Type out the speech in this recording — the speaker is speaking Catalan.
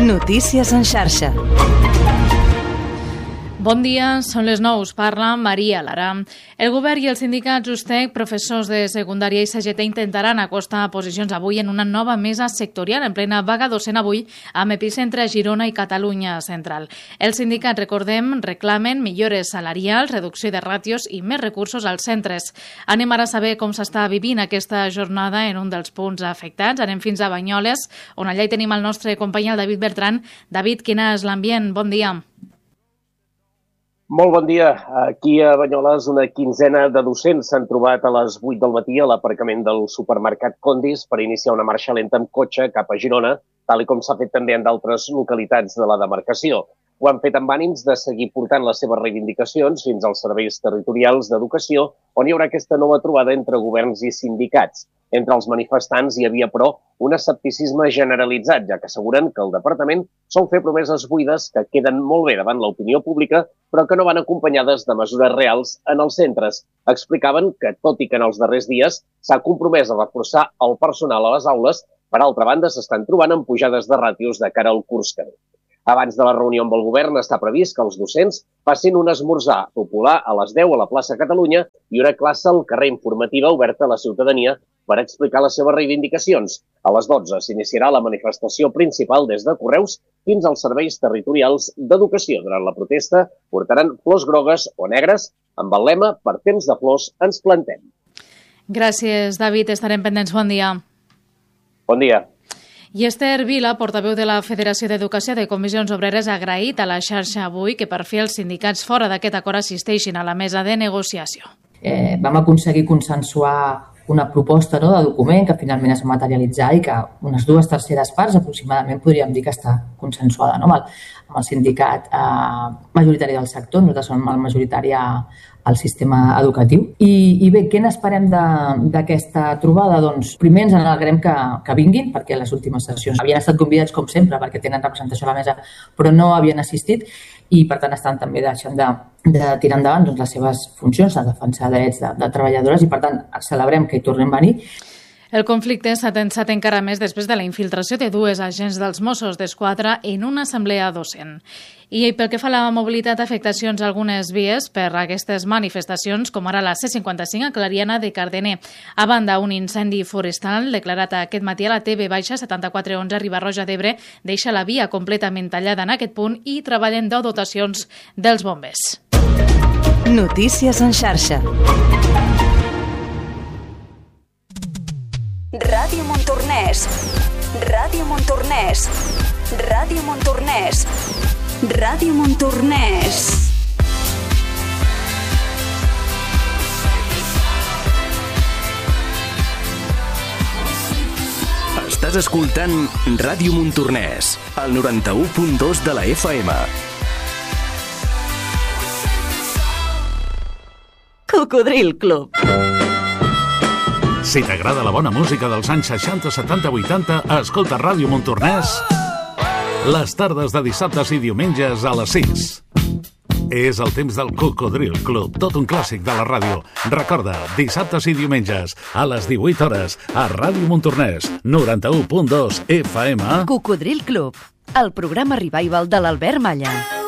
Notícies en xarxa. Bon dia, són les 9, parla Maria Lara. El govern i els sindicats USTEC, professors de secundària i CGT intentaran acostar posicions avui en una nova mesa sectorial en plena vaga docent avui amb epicentre a Girona i Catalunya Central. Els sindicats, recordem, reclamen millores salarials, reducció de ràtios i més recursos als centres. Anem ara a saber com s'està vivint aquesta jornada en un dels punts afectats. Anem fins a Banyoles, on allà hi tenim el nostre company, el David Bertran. David, quin és l'ambient? Bon dia. Molt bon dia. Aquí a Banyoles una quinzena de docents s'han trobat a les 8 del matí a l'aparcament del supermercat Condis per iniciar una marxa lenta amb cotxe cap a Girona, tal com s'ha fet també en d'altres localitats de la demarcació. Ho han fet amb ànims de seguir portant les seves reivindicacions fins als serveis territorials d'educació, on hi haurà aquesta nova trobada entre governs i sindicats. Entre els manifestants hi havia, però, un escepticisme generalitzat, ja que asseguren que el departament sol fer promeses buides que queden molt bé davant l'opinió pública, però que no van acompanyades de mesures reals en els centres. Explicaven que, tot i que en els darrers dies s'ha compromès a reforçar el personal a les aules, per altra banda s'estan trobant amb pujades de ràtios de cara al curs que ve. Abans de la reunió amb el govern està previst que els docents facin un esmorzar popular a les 10 a la plaça Catalunya i una classe al carrer informativa oberta a la ciutadania per explicar les seves reivindicacions. A les 12 s'iniciarà la manifestació principal des de Correus fins als serveis territorials d'educació. Durant la protesta portaran flors grogues o negres amb el lema "Per temps de flors ens plantem". Gràcies, David. Estarem pendents. Bon dia. Bon dia. I Esther Vila, portaveu de la Federació d'Educació de Comissions Obreres, ha agraït a la xarxa avui que per fi els sindicats fora d'aquest acord assisteixin a la mesa de negociació. Vam aconseguir consensuar una proposta de document que finalment es va materialitzar i que unes 2/3 parts aproximadament podríem dir que està consensuada amb el sindicat majoritari del sector. Nosaltres som el majoritari al sistema educatiu. I bé, què n'esperem d'aquesta trobada? Doncs primer ens alegrem que vinguin, perquè les últimes sessions havien estat convidats com sempre perquè tenen representació a la mesa, però no havien assistit i per tant estan també deixant de tirar endavant les seves funcions, de defensar drets de treballadores i per tant celebrem que hi tornem a venir. El conflicte s'ha tensat encara més després de la infiltració de 2 agents dels Mossos d'Esquadra en una assemblea docent. I pel que fa a la mobilitat, afectacions a algunes vies per aquestes manifestacions, com ara la C55 a Clariana de Cardener. A banda, un incendi forestal declarat aquest matí a la TV-7411 a Riba-roja d'Ebre deixa la via completament tallada en aquest punt i treballen 10 dotacions dels bombers. Notícies en xarxa. Ràdio Montornès. Ràdio Montornès. Ràdio Montornès. Ràdio Montornès. Estàs escoltant Ràdio Montornès, al 91.2 de la FM. Cocodril Club. Si t'agrada la bona música dels anys 60, 70, 80, escolta Ràdio Montornès les tardes de dissabtes i diumenges a les 6. És el temps del Cocodril Club, tot un clàssic de la ràdio. Recorda, dissabtes i diumenges a les 18 hores a Ràdio Montornès, 91.2 FM. Cocodril Club, el programa revival de l'Albert Malla.